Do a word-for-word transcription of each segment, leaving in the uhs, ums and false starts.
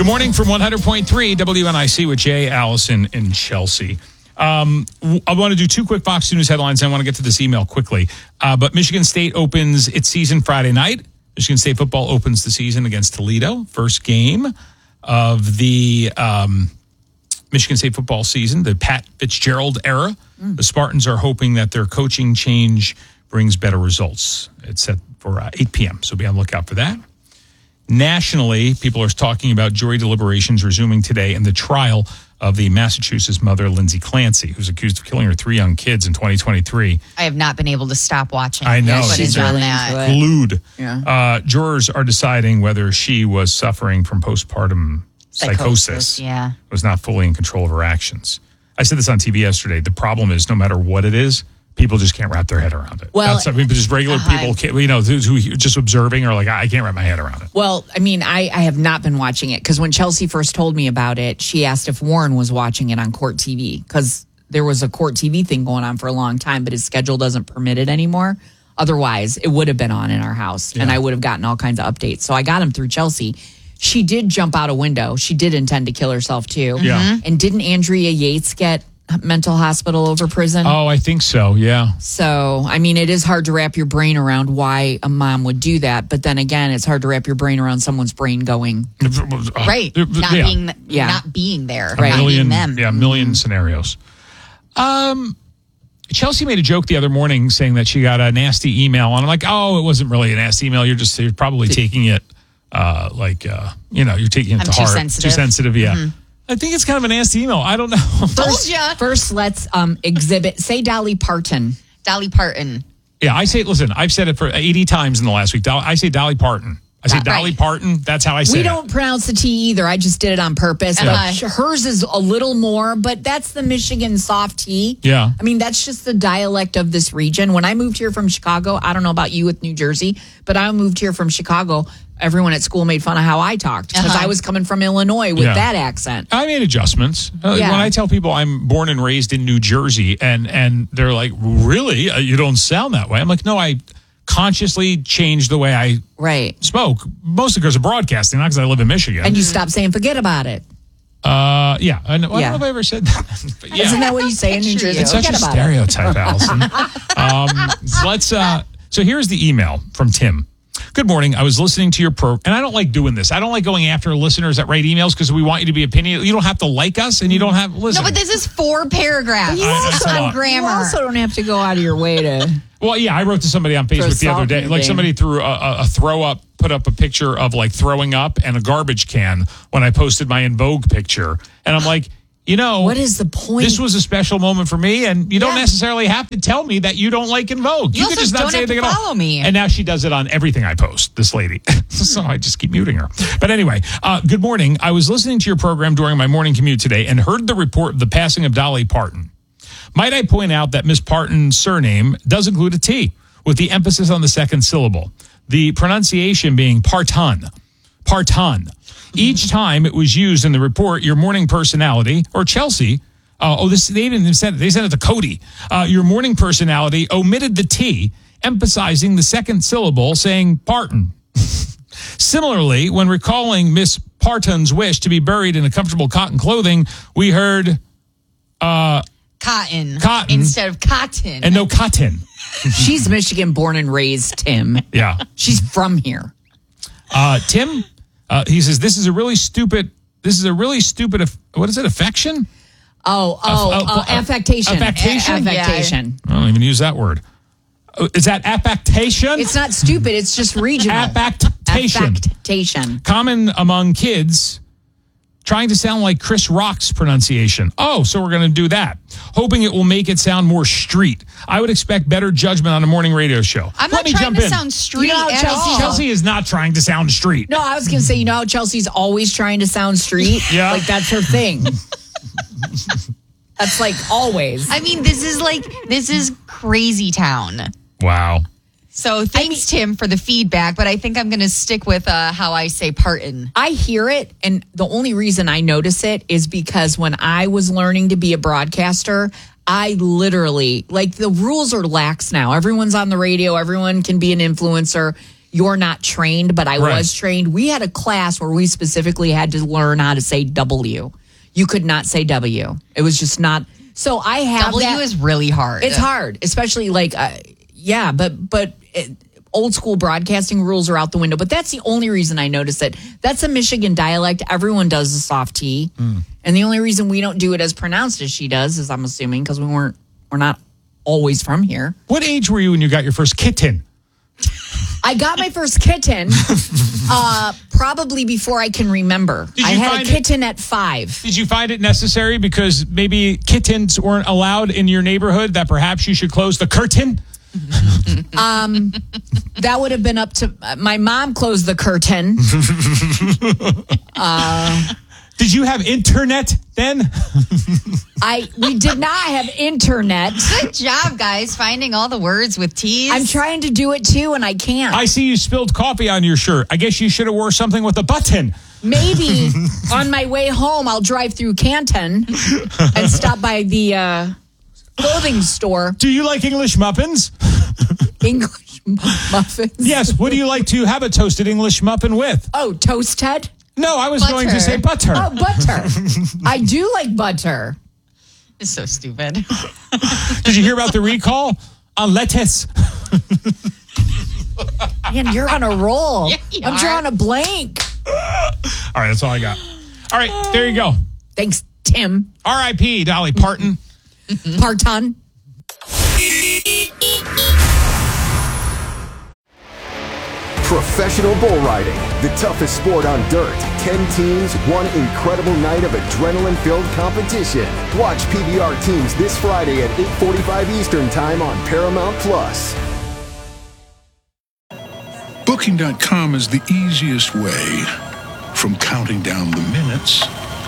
Good morning from one hundred point three W N I C with Jay, Allison, and Chelsea. Um, I want to do two quick Fox News headlines. I want to get to this email quickly. Uh, but Michigan State opens its season Friday night. Michigan State football opens the season against Toledo. First game of the um, Michigan State football season, the Pat Fitzgerald era. Mm. The Spartans are hoping that their coaching change brings better results. It's set for uh, eight p.m., so be on the lookout for that. Nationally, people are talking about jury deliberations resuming today in the trial of the Massachusetts mother, Lindsay Clancy, who's accused of killing her three young kids in twenty twenty-three. I have not been able to stop watching. I know. She's really on that. Glued. Yeah. Uh, jurors are deciding whether she was suffering from postpartum psychosis. Psychosis, yeah. Was not fully in control of her actions. I said this on T V yesterday. The problem is no matter what it is, people just can't wrap their head around it. Well, That's, I mean, just regular uh, people, can't, you know, who just observing are like, I can't wrap my head around it. Well, I mean, I, I have not been watching it because when Chelsea first told me about it, she asked if Warren was watching it on Court T V because there was a Court T V thing going on for a long time, but his schedule doesn't permit it anymore. Otherwise, it would have been on in our house, yeah. and I would have gotten all kinds of updates. So I got him through Chelsea. She did jump out a window. She did intend to kill herself, too. Yeah. Mm-hmm. And didn't Andrea Yates get mental hospital over prison? Oh, I think so, yeah. So, I mean, it is hard to wrap your brain around why a mom would do that. But then again, it's hard to wrap your brain around someone's brain going. Right. Not yeah. being Yeah. not being there. A Not million, being them. yeah, a million mm-hmm. scenarios. Um, Chelsea made a joke the other morning saying that she got a nasty email. And I'm like, oh, it wasn't really a nasty email. You're just, you're probably taking it uh, like, uh, you know, you're taking it I'm to too heart. sensitive. Too sensitive, yeah. Mm-hmm. I think it's kind of a nasty email. I don't know. Told ya. First, let's um, exhibit, say Dolly Parton. Dolly Parton. Yeah, I say, listen, I've said it for eighty times in the last week. I say Dolly Parton. I say Right. Dolly Parton. That's how I say We it. don't pronounce the T either. I just did it on purpose. Uh-huh. But hers is a little more, but that's the Michigan soft T. Yeah. I mean, that's just the dialect of this region. When I moved here from Chicago, I don't know about you with New Jersey, but I moved here from Chicago. Everyone at school made fun of how I talked because Uh-huh. I was coming from Illinois with Yeah. that accent. I made adjustments. Uh, Yeah. When I tell people I'm born and raised in New Jersey, and and they're like, really? Uh, you don't sound that way. I'm like, no, I consciously changed the way I Right. spoke, mostly because of broadcasting, not because I live in Michigan. And you stop saying, forget about about it. uh, yeah. I, know, I Yeah. don't know if I ever said that. But yeah. Isn't that what you say in New Picture Jersey? you. It's such a Forget about it. stereotype, Allison. um, so let's. Uh, so here's the email from Tim. Good morning. I was listening to your pro, and I don't like doing this. I don't like going after listeners that write emails because we want you to be opinionated. You don't have to like us, and you don't have listen. No, but this is four paragraphs You I- also, that's a lot. on grammar. you also don't have to go out of your way to. Well, yeah, I wrote to somebody on Facebook the other day. something. Like somebody threw a, a, a throw up, put up a picture of like throwing up and a garbage can when I posted my In Vogue picture, and I'm like, you know, What is the point? this was a special moment for me, and you don't Yeah. necessarily have to tell me that you don't like In Vogue. You could also just not don't say have to anything at all. follow me. And now she does it on everything I post, this lady. So I just keep muting her. But anyway, uh, good morning. I was listening to your program during my morning commute today and heard the report of the passing of Dolly Parton. Might I point out that Miss Parton's surname does include a T, with the emphasis on the second syllable, the pronunciation being Parton. Parton. Each time it was used in the report, your morning personality, or Chelsea, uh, oh, this they didn't even send it. They sent it to Cody. Uh, your morning personality omitted the T, emphasizing the second syllable, saying Parton. Similarly, when recalling Miss Parton's wish to be buried in a comfortable cotton clothing, we heard uh, Cotton. Cotton. Instead of cotton. and no cotton. She's Michigan born and raised, Tim. Yeah. She's from here. Uh, Tim, uh, he says, this is a really stupid, this is a really stupid, aff- what is it, affection? Oh, oh, Aff- uh, uh, affectation. affectation? A- affectation. I don't even use that word. Uh, Is that affectation? It's not stupid. It's just regional. Affectation. Affectation. Common among kids trying to sound like Chris Rock's pronunciation. Oh, so we're going to do that. Hoping it will make it sound more street. I would expect better judgment on a morning radio show. I'm Let not me trying jump to in. sound street You know how at Chelsea- all. Chelsea is not trying to sound street. No, I was going to say, you know how Chelsea's always trying to sound street? Yeah. Like, that's her thing. That's like always. I mean, this is like, this is crazy town. Wow. So thanks, Tim, for the feedback, but I think I'm going to stick with uh, how I say Parton. I hear it, and the only reason I notice it is because when I was learning to be a broadcaster, I literally, like, the rules are lax now. Everyone's on the radio. Everyone can be an influencer. you're not trained, but I Right. was trained. We had a class where we specifically had to learn how to say W. You could not say W. It was just not. So I have W that. is really hard. It's hard, especially like, uh, yeah, but but it, old school broadcasting rules are out the window. But that's the only reason I noticed it. That's a Michigan dialect. Everyone does the soft T, mm. and the only reason we don't do it as pronounced as she does is, I'm assuming, because we weren't we're not always from here. What age were you when you got your first kitten? I got my first kitten uh, probably before I can remember. Did I you had find a kitten at five. Did you find it necessary because maybe kittens weren't allowed in your neighborhood that perhaps you should close the curtain? um, that would have been up to uh, my mom. Closed the curtain. uh, Did you have internet then? I we did not have internet. Good job, guys, finding all the words with T's. I'm trying to do it too, and I can't. I see you spilled coffee on your shirt. I guess you should have wore something with a button. Maybe on my way home, I'll drive through Canton and stop by the uh, clothing store. Do you like English muffins? English muffins? Yes. What do you like to have a toasted English muffin with? Oh, toasted? No, I was butter. going to say butter. Oh, butter. I do like butter. It's so stupid. Did you hear about the recall on lettuce? Man, you're on a roll. Yeah, you I'm are. drawing a blank. All right, that's all I got. All right, there you go. Thanks, Tim. R I P Dolly Parton. Parton. Professional bull riding, the toughest sport on dirt. Ten teams, one incredible night of adrenaline-filled competition. Watch P B R teams this Friday at eight forty-five Eastern Time on Paramount Plus. Booking dot com is the easiest way from counting down the minutes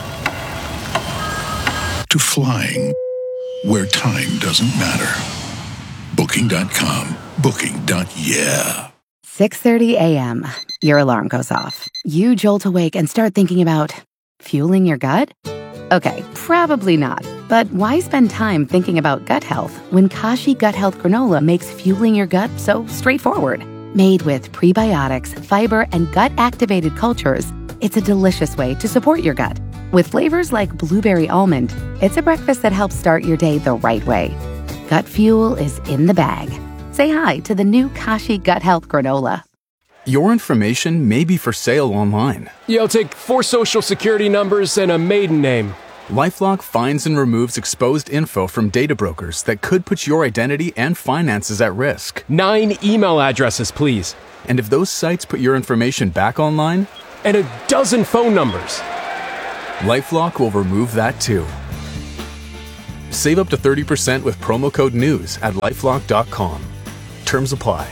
to flying where time doesn't matter. Booking dot com. Booking. Yeah. six thirty a.m. Your alarm goes off. You jolt awake and start thinking about fueling your gut? Okay, probably not. But why spend time thinking about gut health when Kashi Gut Health Granola makes fueling your gut so straightforward? Made with prebiotics, fiber, and gut-activated cultures, it's a delicious way to support your gut. With flavors like blueberry almond, it's a breakfast that helps start your day the right way. Gut fuel is in the bag. Say hi to the new Kashi Gut Health Granola. Your information may be for sale online. Yeah, I'll take four social security numbers and a maiden name. LifeLock finds and removes exposed info from data brokers that could put your identity and finances at risk. Nine email addresses, please. And if those sites put your information back online? And a dozen phone numbers. LifeLock will remove that too. Save up to thirty percent with promo code NEWS at lifelock dot com. Terms apply.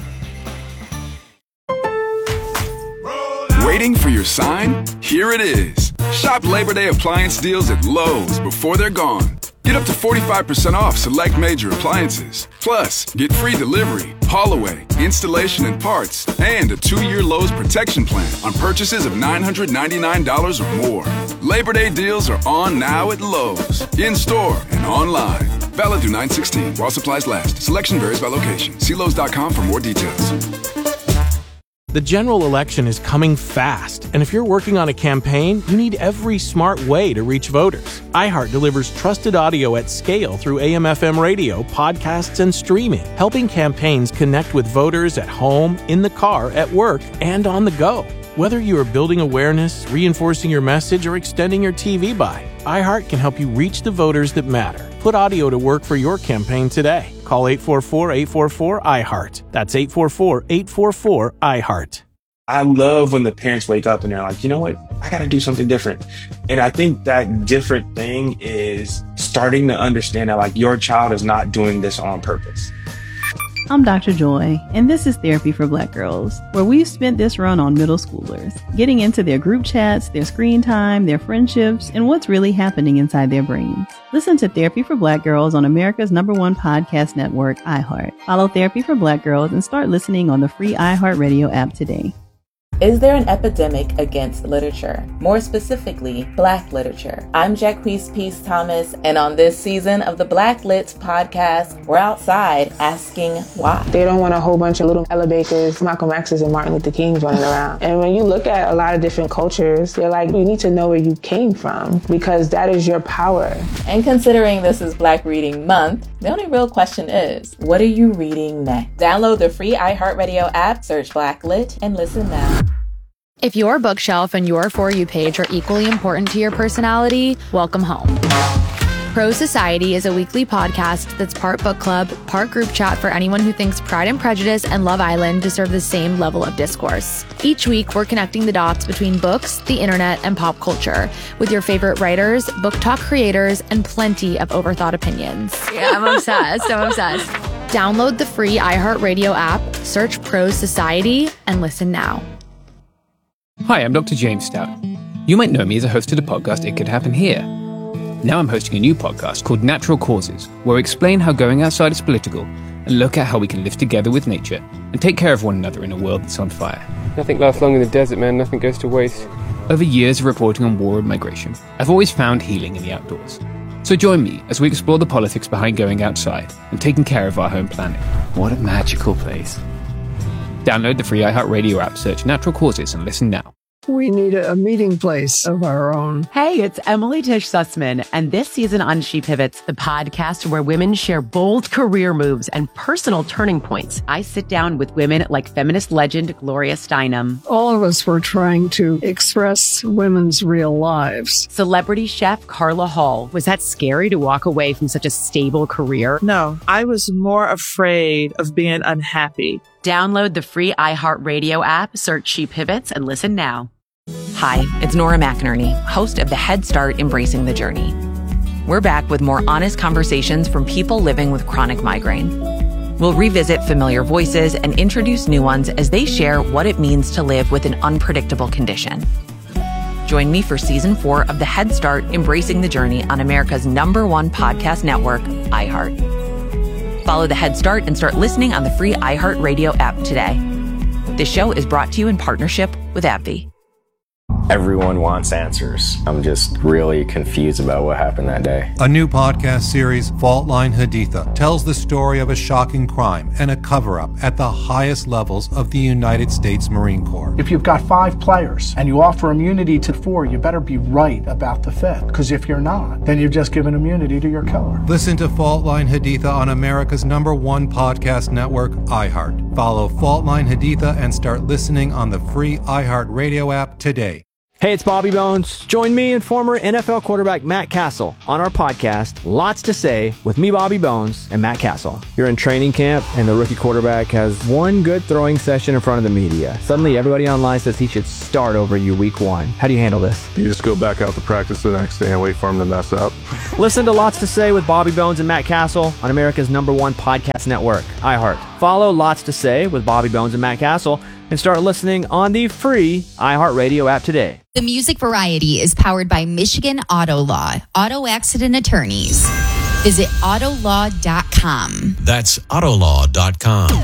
Waiting for your sign? Here it is. Shop Labor Day appliance deals at Lowe's before they're gone. Get up to forty-five percent off select major appliances. Plus, get free delivery, haul away, installation and parts, and a two-year Lowe's protection plan on purchases of nine hundred ninety-nine dollars or more. Labor Day deals are on now at Lowe's, in-store and online. Valid through nine sixteen while supplies last. Selection varies by location. See Lowe's dot com for more details. The general election is coming fast, and if you're working on a campaign, you need every smart way to reach voters. iHeart delivers trusted audio at scale through A M F M radio, podcasts, and streaming, helping campaigns connect with voters at home, in the car, at work, and on the go. Whether you are building awareness, reinforcing your message, or extending your T V buy, iHeart can help you reach the voters that matter. Put audio to work for your campaign today. Call eight four four, eight four four, I heart. That's eight four four, eight four four, I heart. I love when the parents wake up and they're like, you know what? I got to do something different. And I think that different thing is starting to understand that like your child is not doing this on purpose. I'm Doctor Joy, and this is Therapy for Black Girls, where we've spent this run on middle schoolers, getting into their group chats, their screen time, their friendships, and what's really happening inside their brains. Listen to Therapy for Black Girls on America's number one podcast network, iHeart. Follow Therapy for Black Girls and start listening on the free iHeartRadio app today. Is there an epidemic against literature? More specifically, Black literature. I'm Jacquees Peace Thomas, and on this season of the Black Lit podcast, we're outside asking why. They don't want a whole bunch of little Ella Bakers, Malcolm X's, and Martin Luther Kings running around. And when you look at a lot of different cultures, they're like, you need to know where you came from because that is your power. And considering this is Black Reading Month, the only real question is, what are you reading next? Download the free iHeartRadio app, search Black Lit, and listen now. If your bookshelf and your For You page are equally important to your personality, welcome home. Prose Society is a weekly podcast that's part book club, part group chat for anyone who thinks Pride and Prejudice and Love Island deserve the same level of discourse. Each week, we're connecting the dots between books, the internet, and pop culture with your favorite writers, book talk creators, and plenty of overthought opinions. Yeah, I'm obsessed. I'm obsessed. Download the free iHeartRadio app, search Prose Society, and listen now. Hi, I'm Doctor James Stout. You might know me as a host of the podcast It Could Happen Here. Now I'm hosting a new podcast called Natural Causes, where we explain how going outside is political and look at how we can live together with nature and take care of one another in a world that's on fire. Nothing lasts long in the desert, man. Nothing goes to waste. Over years of reporting on war and migration, I've always found healing in the outdoors. So join me as we explore the politics behind going outside and taking care of our home planet. What a magical place. Download the free iHeartRadio app, search Natural Causes, and listen now. We need a, a meeting place of our own. Hey, it's Emily Tish Sussman, and this season on She Pivots, the podcast where women share bold career moves and personal turning points. I sit down with women like feminist legend Gloria Steinem. All of us were trying to express women's real lives. Celebrity chef Carla Hall. Was that scary to walk away from such a stable career? No, I was more afraid of being unhappy. Download the free iHeartRadio app, search She Pivots, and listen now. Hi, it's Nora McInerney, host of the Head Start Embracing the Journey. We're back with more honest conversations from people living with chronic migraine. We'll revisit familiar voices and introduce new ones as they share what it means to live with an unpredictable condition. Join me for season four of the Head Start Embracing the Journey on America's number one podcast network, iHeart. Follow the Head Start and start listening on the free iHeartRadio app today. This show is brought to you in partnership with AbbVie. Everyone wants answers. I'm just really confused about what happened that day. A new podcast series, Fault Line Haditha, tells the story of a shocking crime and a cover-up at the highest levels of the United States Marine Corps. If you've got five players and you offer immunity to four, you better be right about the fifth. Because if you're not, then you've just given immunity to your killer. Listen to Fault Line Haditha on America's number one podcast network, iHeart. Follow Fault Line Haditha and start listening on the free iHeartRadio app today. Hey, it's Bobby Bones. Join me and former N F L quarterback Matt Castle on our podcast, Lots to Say, with me, Bobby Bones, and Matt Castle. You're in training camp, and the rookie quarterback has one good throwing session in front of the media. Suddenly, everybody online says he should start over you week one. How do you handle this? You just go back out to practice the next day and wait for him to mess up. Listen to Lots to Say with Bobby Bones and Matt Castle on America's number one podcast network, iHeart. Follow Lots to Say with Bobby Bones and Matt Castle and start listening on the free iHeartRadio app today. The Music Variety is powered by Michigan Auto Law, auto accident attorneys. Visit auto law dot com. That's auto law dot com.